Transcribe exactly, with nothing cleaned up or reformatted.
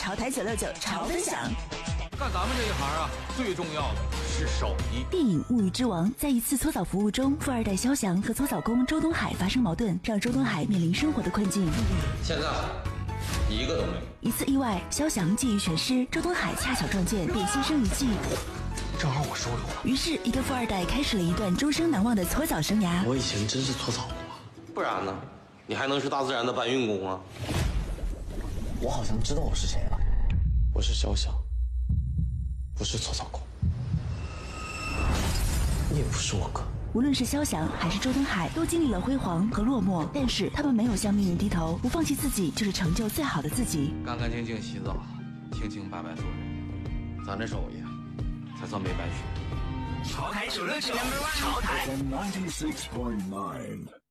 潮台九六九潮分享。 干咱们这一行啊，最重要的是手艺。 电影《物欲之王》在一次搓澡服务中，富二代肖翔和搓澡工周东海发生矛盾，让周东海面临生活的困境。 现在一个都没有。 一次意外，肖翔技艺全失，周东海恰巧撞见，便牺牲一技。 正好我收留了。 于是，一个富二代开始了一段终生难忘的搓澡生涯。 我以前真是搓澡工啊，不然呢？你还能是大自然的搬运工啊？我好像知道我是谁了，我是肖翔，不是搓澡工，你也不是我哥。 无论是肖翔还是周东海，都经历了辉煌和落寞，但是他们没有向命运低头，不放弃自己，就是成就最好的自己。 干干净净洗澡，清清白白做人，咱这手艺才算没白学。 潮台九六九，潮台。